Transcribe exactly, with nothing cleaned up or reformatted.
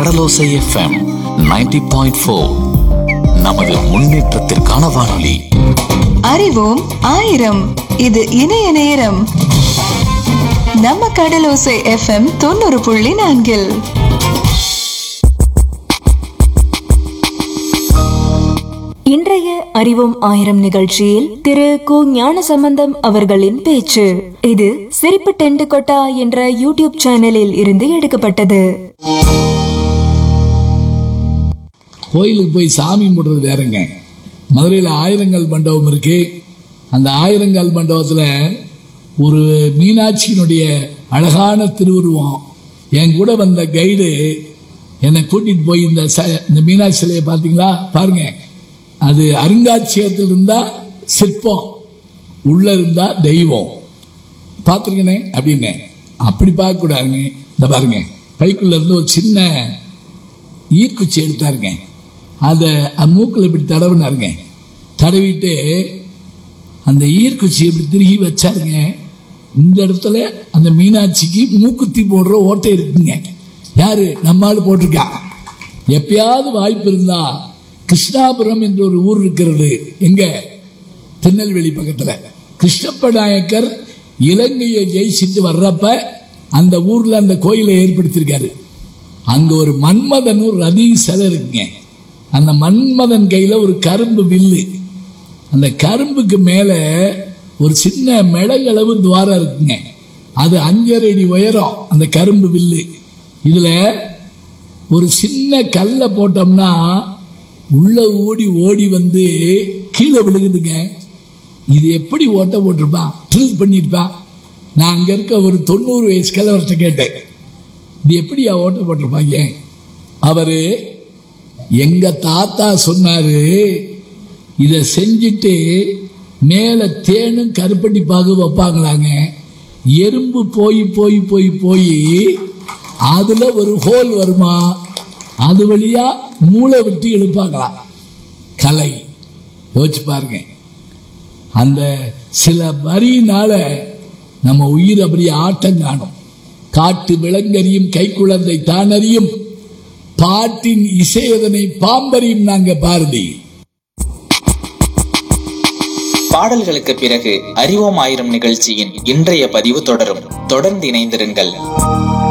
கடலோசை FM ninety point four. நமது முன்னேற்றத்திற்கான வானொலி. அறிவோம் ஆயிரம். இது இணைய நேரம். நம்ம கடலோசை எஃப்எம் தொண்ணூறு புள்ளி நான்கில் இன்றைய அறிவோம் ஆயிரம் நிகழ்ச்சியில் திரு கு ஞானசம்பந்தம் அவர்களின் பேச்சு. இது சிரிப்பு டென்ட் கொட்டா என்ற யூடியூப் சேனலில் இருந்து எடுக்கப்பட்டது. கோயிலுக்கு போய் சாமி கும்பிடுறது வேறங்க. மதுரையில் ஆயிரங்கால் மண்டபம் இருக்கு. அந்த ஆயிரங்கால் மண்டபத்தில் ஒரு மீனாட்சியினுடைய அழகான திருவுருவம். என் கூட வந்த கைடு என்னை கூட்டிட்டு போய் இந்த இந்த மீனாட்சி சிலையை பார்த்தீங்களா பாருங்க, அது அருங்காட்சியகத்தில் இருந்தா சிற்பம், உள்ள இருந்தா தெய்வம். பார்த்துருக்கனே அப்படின்னு. அப்படி பார்க்க கூடாதுங்க. இந்த பாருங்க, பைக்குள்ள இருந்து ஒரு சின்ன ஈர்க்குச்சி எடுத்தாருங்க. அதை மூக்கில் இப்படி தடவினாருங்க. தடவிட்டு அந்த ஈர்க்குச்சி இப்படி திருகி வச்சாருங்க. இந்த இடத்துல அந்த மீனாட்சிக்கு மூக்குத்தி போடுற ஓட்டை இருக்குங்க. யாரு? நம்மால் போட்டிருக்கா. எப்பயாவது வாய்ப்பு இருந்தா கிருஷ்ணாபுரம் என்ற ஒரு ஊர் இருக்கிறது. எங்க? திருநெல்வேலி பக்கத்துல. கிருஷ்ணப்ப நாயக்கர் இலங்கையை ஜெயிச்சுட்டு வர்றப்ப அந்த ஊர்ல அந்த கோயிலை ஏற்படுத்தியிருக்காரு. அங்க ஒரு மன்மதன் ஒரு ரதி சிலை இருக்குங்க. அந்த மன்மதன் கையில ஒரு கரும்பு வில்லு. அந்த கரும்புக்கு மேல ஒரு சின்ன மெளகளவு துவாரம் இருக்குங்க. அது அஞ்சரை அடி உயரம் அந்த கரும்பு வில்லு. இதுல ஒரு சின்ன கல்லை போட்டோம்னா உள்ள ஓடி ஓடி வந்து கீழே விழுகுதுங்க. இது எப்படி ஓட்ட போட்டிருப்பான், ட்ரில் பண்ணிருப்பான். நான் அங்க இருக்க ஒரு தொண்ணூறு வயசு கிழவர்கிட்ட கேட்டேன், இது எப்படியா ஓட்ட போட்டிருப்பாங்க? அவரு எங்க தாத்தா சொன்னாரு, இத செஞ்சுட்டு மேல தேனும் கருப்பட்டி பாகு வைப்பாங்களாங்க. எறும்பு போய் போய் போய் போய் அதுல ஒரு ஹோல் வருமா, அது வழியா மூளை விட்டு எழுப்பாங்களாம். கலை யோசிச்சு பாருங்க. அந்த சில வரியினால நம்ம உயிர் அப்படியே ஆட்டம் காணும். காட்டு விலங்கறியும் கை குழந்தை தானறியும், பாட்டின் இசையதனை பாம்பறியும் நாங்க பாரதி. பாடல்களுக்கு பிறகு அறிவோம் ஆயிரம் நிகழ்ச்சியின் இன்றைய பதிவு தொடரும். தொடர்ந்து இணைந்திருங்கள்.